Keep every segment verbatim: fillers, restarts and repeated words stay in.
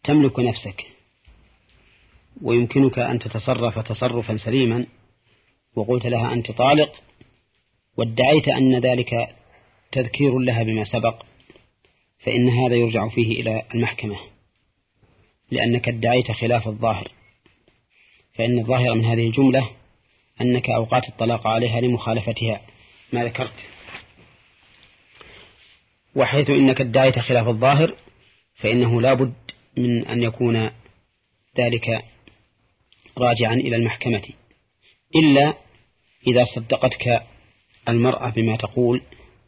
تملك نفسك ويمكنك أن تتصرف تصرفا سليما وقلت لها أنت طالق وادعيت أن ذلك تذكير لها بما سبق، فإن هذا يرجع فيه إلى المحكمة، لأنك ادعيت خلاف الظاهر، فإن الظاهر من هذه الجملة أنك أوقعت الطلاق عليها لمخالفتها ما ذكرت. وحيث إنك ادعيت خلاف الظاهر فإنه لا بد من أن يكون ذلك راجعا إلى المحكمة، إلا إذا صدقتك المرأة بما تقول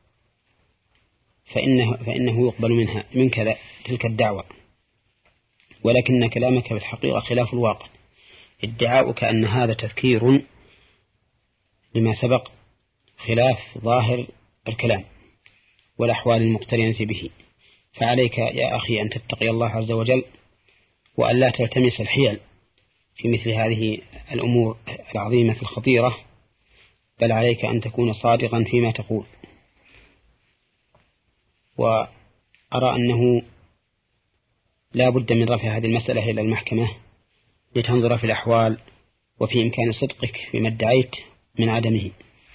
فإنه, فإنه يقبل منها منك تلك الدعوة، ولكن كلامك في الحقيقة خلاف الواقع. ادعاؤك أن هذا تذكير لما سبق خلاف ظاهر الكلام والأحوال المقترنة به، فعليك يا أخي أن تتقي الله عز وجل وأن لا تلتمس الحيل في مثل هذه الأمور العظيمة الخطيرة، بل عليك أن تكون صادقا فيما تقول. وأرى أنه لا بد من رفع هذه المسألة إلى المحكمة لتنظر في الأحوال وفي إمكان صدقك فيما ادعيت من عدمه.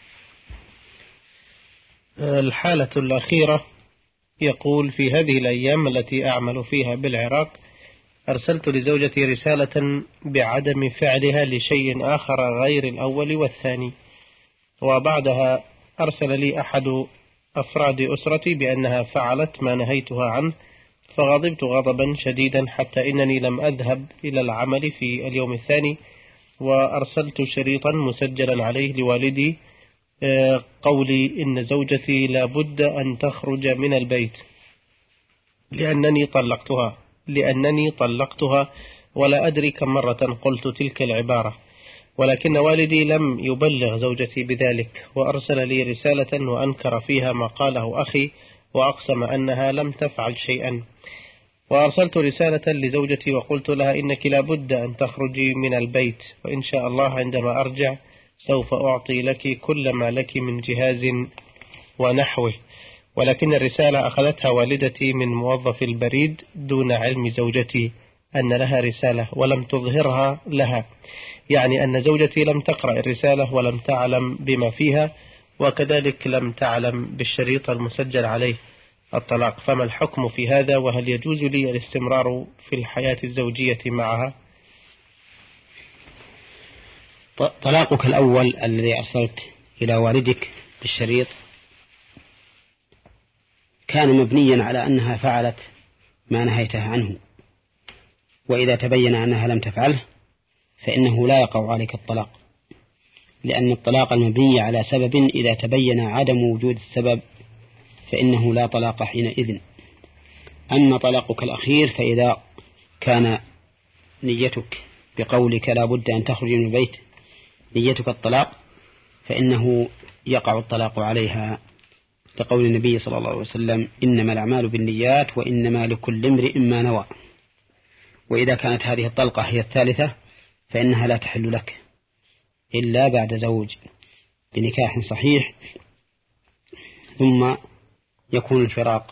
الحالة الأخيرة يقول: في هذه الأيام التي أعمل فيها بالعراق أرسلت لزوجتي رسالة بعدم فعلها لشيء آخر غير الأول والثاني، وبعدها أرسل لي أحد أفراد أسرتي بأنها فعلت ما نهيتها عنه، فغضبت غضبا شديدا حتى إنني لم أذهب إلى العمل في اليوم الثاني، وأرسلت شريطا مسجلا عليه لوالدي قولي إن زوجتي لابد أن تخرج من البيت لأنني طلقتها لأنني طلقتها ولا أدري كم مرة قلت تلك العبارة، ولكن والدي لم يبلغ زوجتي بذلك، وأرسل لي رسالة وأنكر فيها ما قاله أخي وأقسم أنها لم تفعل شيئا. وأرسلت رسالة لزوجتي وقلت لها إنك لابد أن تخرجي من البيت، وإن شاء الله عندما أرجع سوف أعطي لك كل ما لك من جهاز ونحوه، ولكن الرسالة أخذتها والدتي من موظف البريد دون علم زوجتي أن لها رسالة ولم تظهرها لها، يعني أن زوجتي لم تقرأ الرسالة ولم تعلم بما فيها، وكذلك لم تعلم بالشريط المسجل عليه الطلاق. فما الحكم في هذا؟ وهل يجوز لي الاستمرار في الحياة الزوجية معها؟ طلاقك الأول الذي أرسلت إلى والدك بالشريط كان مبنيا على أنها فعلت ما نهيتها عنه، وإذا تبين أنها لم تفعله فإنه لا يقع عليك الطلاق، لأن الطلاق المبني على سبب إذا تبين عدم وجود السبب فإنه لا طلاق حينئذ. أما طلاقك الأخير فإذا كان نيتك بقولك لا بد أن تخرج من البيت نيتك الطلاق فإنه يقع الطلاق عليها، لقول النبي صلى الله عليه وسلم: إنما الأعمال بالنيات وإنما لكل امرئ ما نوى. وإذا كانت هذه الطلقة هي الثالثة فإنها لا تحل لك إلا بعد زوج بنكاح صحيح ثم يكون الفراق.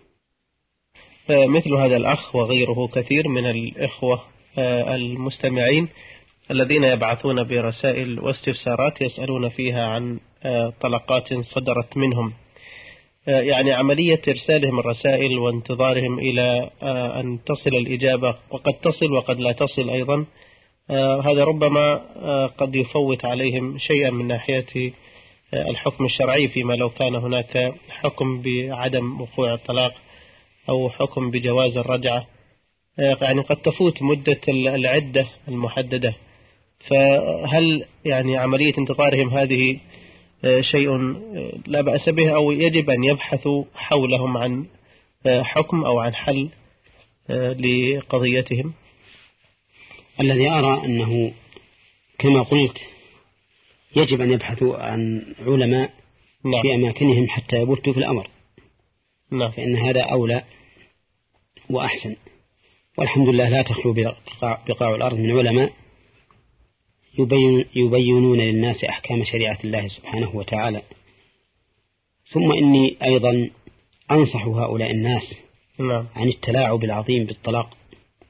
مثل هذا الأخ وغيره كثير من الإخوة المستمعين الذين يبعثون برسائل واستفسارات يسألون فيها عن طلقات صدرت منهم، يعني عملية إرسالهم الرسائل وانتظارهم إلى أن تصل الإجابة، وقد تصل وقد لا تصل أيضا، هذا ربما قد يفوت عليهم شيئا من ناحية الحكم الشرعي، فيما لو كان هناك حكم بعدم وقوع الطلاق أو حكم بجواز الرجعة، يعني قد تفوت مدة العدة المحددة. فهل يعني عملية انتظارهم هذه شيء لا بأس به، أو يجب أن يبحثوا حولهم عن حكم أو عن حل لقضيتهم؟ الذي أرى أنه كما قلت يجب أن يبحثوا عن علماء نعم. في أماكنهم حتى يبثوا في الأمر، نعم. فإن هذا أولى وأحسن، والحمد لله لا تخلو بقاع الأرض من علماء يبين يبينون للناس أحكام شريعة الله سبحانه وتعالى. ثم إني أيضا أنصح هؤلاء الناس نعم. عن التلاعب العظيم بالطلاق،